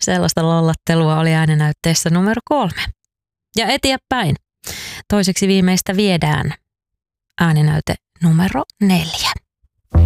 Sellaista lollattelua oli ääninäytteessä numero 3. Ja eteenpäin. Toiseksi viimeistä viedään ääninäyte numero 4.